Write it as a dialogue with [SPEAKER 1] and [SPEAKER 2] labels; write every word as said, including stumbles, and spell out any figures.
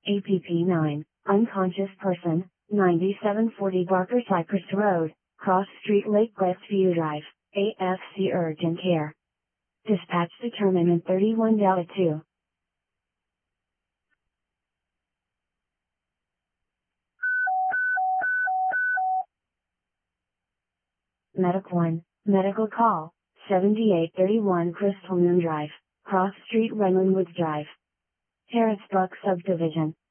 [SPEAKER 1] A P P nine, unconscious person, ninety-seven forty Barker Cypress Road, Cross Street, Lake Westview Drive, A F C Urgent Care. Dispatch determinant thirty-one Delta two. Medic one, medical call, seventy-eight thirty-one Crystal Moon Drive, Cross Street, Renland Woods Drive, Harrodsburg Subdivision.